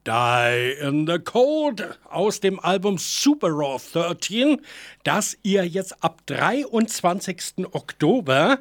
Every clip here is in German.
Die in the Cold aus dem Album Super Raw 13, das ihr jetzt ab 23. Oktober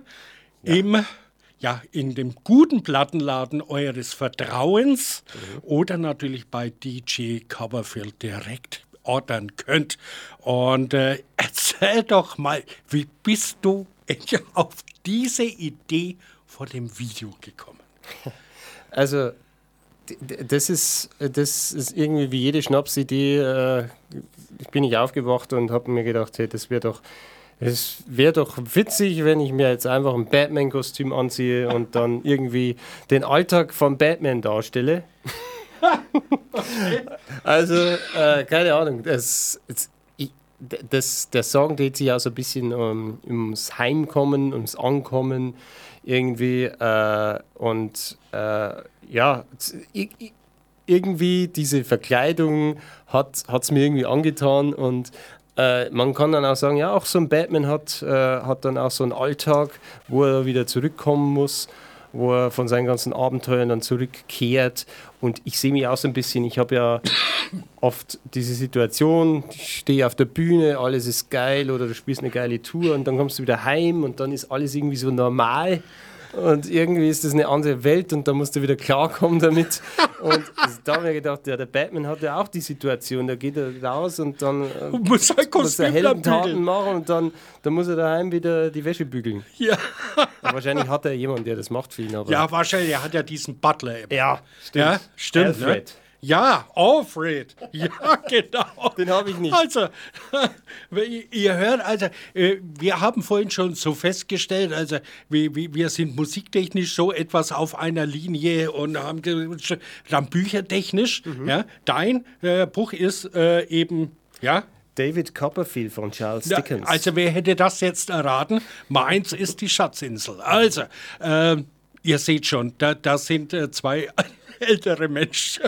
in dem guten Plattenladen eures Vertrauens oder natürlich bei DJ Copperfield direkt ordern könnt. Und erzähl doch mal, wie bist du auf diese Idee vor dem Video gekommen? Also, das ist irgendwie wie jede Schnapsidee. Bin ich aufgewacht und habe mir gedacht, hey, es wäre doch witzig, wenn ich mir jetzt einfach ein Batman-Kostüm anziehe und dann irgendwie den Alltag von Batman darstelle. Also, keine Ahnung. Der Song dreht sich auch so ein bisschen ums Heimkommen, ums Ankommen irgendwie. Irgendwie diese Verkleidung hat es mir irgendwie angetan und man kann dann auch sagen, ja, auch so ein Batman hat dann auch so einen Alltag, wo er wieder zurückkommen muss, wo er von seinen ganzen Abenteuern dann zurückkehrt. Und ich sehe mich auch so ein bisschen, ich habe ja oft diese Situation, ich stehe auf der Bühne, alles ist geil oder du spielst eine geile Tour und dann kommst du wieder heim und dann ist alles irgendwie so normal. Und irgendwie ist das eine andere Welt und da musst du wieder klarkommen damit. Und da habe ich gedacht, ja, der Batman hat ja auch die Situation, da geht er raus und dann muss er Heldentaten machen und dann muss er daheim wieder die Wäsche bügeln. Ja. Wahrscheinlich hat er jemanden, der das macht für ihn. Aber Ja, wahrscheinlich, er hat ja diesen Butler. Ja, stimmt. Ja, stimmt. Alfred. Ne? Ja, Alfred. Ja, genau. Den habe ich nicht. Also, ihr hört, also, wir haben vorhin schon so festgestellt, also, wir sind musiktechnisch so etwas auf einer Linie und haben dann büchertechnisch, ja, dein Buch ist eben, ja, David Copperfield von Charles Dickens. Also, wer hätte das jetzt erraten? Meins ist die Schatzinsel. Also, ihr seht schon, da sind zwei ältere Menschen.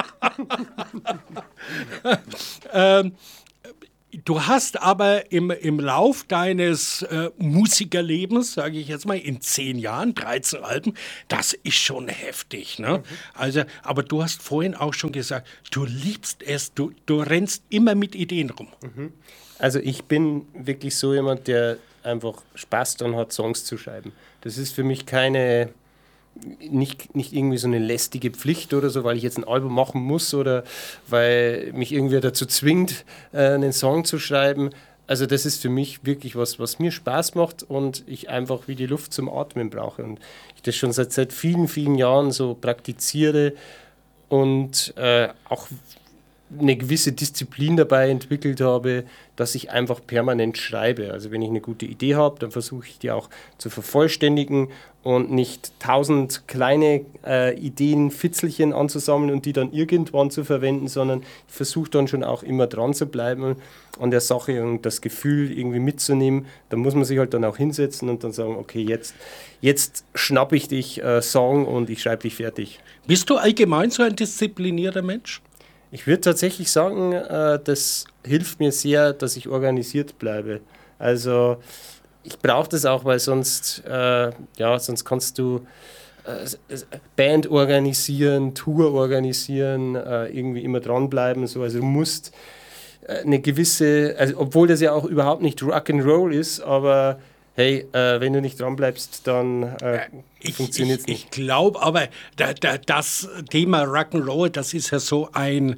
Du hast aber im Lauf deines Musikerlebens, sage ich jetzt mal, in 10 Jahren, 13 Alben, das ist schon heftig. Ne? Also, aber du hast vorhin auch schon gesagt, du liebst es, du rennst immer mit Ideen rum. Also ich bin wirklich so jemand, der einfach Spaß daran hat, Songs zu schreiben. Das ist für mich nicht irgendwie so eine lästige Pflicht oder so, weil ich jetzt ein Album machen muss oder weil mich irgendwer dazu zwingt, einen Song zu schreiben. Also das ist für mich wirklich was mir Spaß macht und ich einfach wie die Luft zum Atmen brauche. Und ich das schon seit vielen, vielen Jahren so praktiziere und auch eine gewisse Disziplin dabei entwickelt habe, dass ich einfach permanent schreibe. Also wenn ich eine gute Idee habe, dann versuche ich die auch zu vervollständigen und nicht 1000 kleine Ideenfitzelchen anzusammeln und die dann irgendwann zu verwenden, sondern ich versuche dann schon auch immer dran zu bleiben an der Sache und das Gefühl irgendwie mitzunehmen. Da muss man sich halt dann auch hinsetzen und dann sagen, okay, jetzt schnapp ich dich Song und ich schreibe dich fertig. Bist du allgemein so ein disziplinierter Mensch? Ich würde tatsächlich sagen, das hilft mir sehr, dass ich organisiert bleibe. Also ich brauche das auch, weil sonst kannst du Band organisieren, Tour organisieren, irgendwie immer dranbleiben. So. Also du musst eine gewisse, also obwohl das ja auch überhaupt nicht Rock'n'Roll ist, aber hey, wenn du nicht dranbleibst, dann funktioniert es nicht. Ich glaube aber, das Thema Rock'n'Roll, das ist ja so ein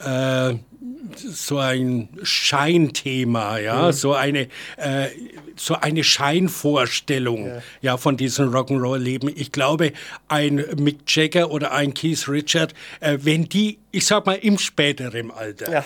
Scheinthema, ja, so eine Scheinvorstellung, ja, von diesem Rock'n'Roll-Leben. Ich glaube, ein Mick Jagger oder ein Keith Richards, wenn die, ich sag mal, im späteren Alter,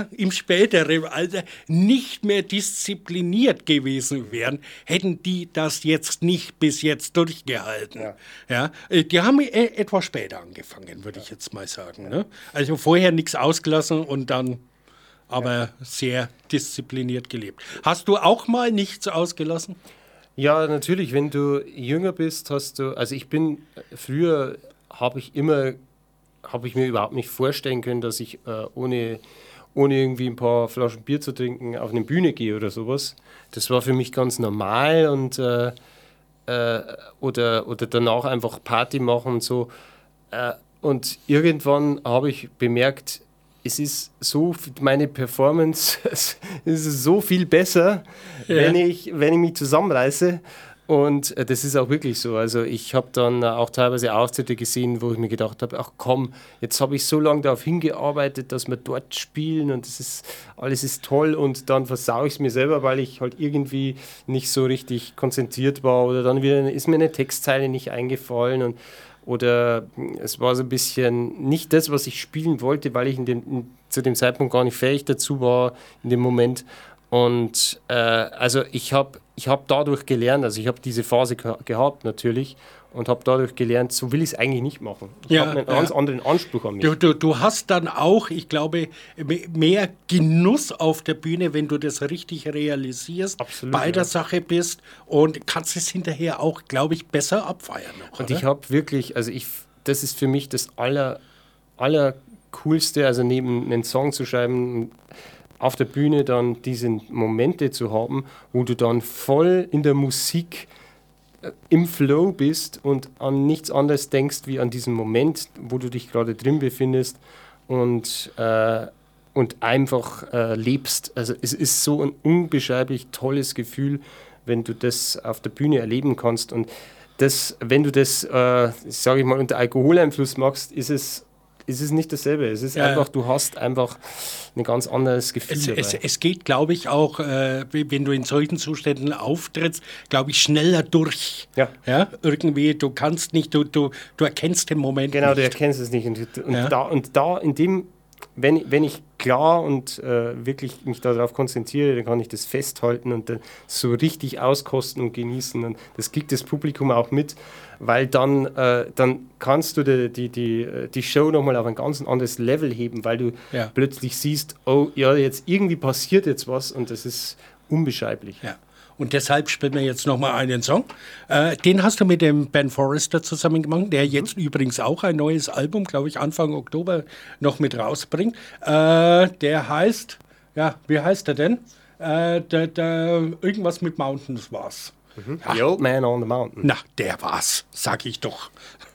nicht mehr diszipliniert gewesen wären, hätten die das jetzt nicht bis jetzt durchgehalten. Ja. Die haben etwas später angefangen, würde ich jetzt mal sagen. Ne? Also vorher nichts ausgelassen und dann aber sehr diszipliniert gelebt. Hast du auch mal nichts ausgelassen? Ja, natürlich. Wenn du jünger bist, also früher habe ich mir überhaupt nicht vorstellen können, dass ich ohne irgendwie ein paar Flaschen Bier zu trinken auf eine Bühne gehe oder sowas. Das war für mich ganz normal und oder danach einfach Party machen und so. Und irgendwann habe ich bemerkt, es ist so, meine Performance es ist so viel besser, wenn ich mich zusammenreiße. Und das ist auch wirklich so. Also ich habe dann auch teilweise Auftritte gesehen, wo ich mir gedacht habe, ach komm, jetzt habe ich so lange darauf hingearbeitet, dass wir dort spielen und alles ist toll und dann versaue ich es mir selber, weil ich halt irgendwie nicht so richtig konzentriert war oder dann wieder ist mir eine Textzeile nicht eingefallen oder es war so ein bisschen nicht das, was ich spielen wollte, weil ich zu dem Zeitpunkt gar nicht fähig dazu war in dem Moment. Und also ich hab dadurch gelernt, also ich habe diese Phase gehabt natürlich und habe dadurch gelernt, so will ich es eigentlich nicht machen. Ich habe einen ganz anderen Anspruch an mich. Du hast dann auch, ich glaube, mehr Genuss auf der Bühne, wenn du das richtig realisierst, Absolut, bei der Sache bist und kannst es hinterher auch, glaube ich, besser abfeiern noch. Und ich habe wirklich, also das ist für mich das Allercoolste, also neben einen Song zu schreiben, auf der Bühne dann diese Momente zu haben, wo du dann voll in der Musik im Flow bist und an nichts anderes denkst wie an diesen Moment, wo du dich gerade drin befindest und einfach lebst. Also es ist so ein unbeschreiblich tolles Gefühl, wenn du das auf der Bühne erleben kannst. Und wenn du das, sage ich mal, unter Alkoholeinfluss machst, ist es nicht dasselbe. Es ist einfach, du hast einfach ein ganz anderes Gefühl. Es geht, glaube ich, auch, wenn du in solchen Zuständen auftrittst, glaube ich, schneller durch. Ja? Irgendwie, du kannst nicht, du erkennst den Moment genau, nicht. Du erkennst es nicht. Wenn ich klar und wirklich mich darauf konzentriere, dann kann ich das festhalten und dann so richtig auskosten und genießen. Und das kriegt das Publikum auch mit, weil dann kannst du die Show nochmal auf ein ganz anderes Level heben, weil du plötzlich siehst, oh ja, jetzt irgendwie passiert jetzt was und das ist unbeschreiblich. Ja. Und deshalb spielen wir jetzt nochmal einen Song. Den hast du mit dem Ben Forrester zusammen gemacht, der jetzt übrigens auch ein neues Album, glaube ich, Anfang Oktober noch mit rausbringt. Der heißt, wie heißt der denn? Irgendwas mit Mountains war's. The Old Man on the Mountain. Na, der war's, sag ich doch.